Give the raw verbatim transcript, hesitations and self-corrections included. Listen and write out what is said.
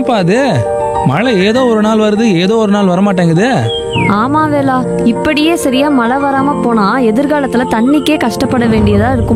என்னப்பா அது? மழை ஏதோ ஒரு நாள் வருது, ஏதோ ஒரு நாள் வரமாட்டேங்குது. ஆமா வேலா, இப்படியே சரியா மழை வராம போனா எதிர்காலத்துல தண்ணிக்கே கஷ்டப்பட வேண்டியதா இருக்கும்.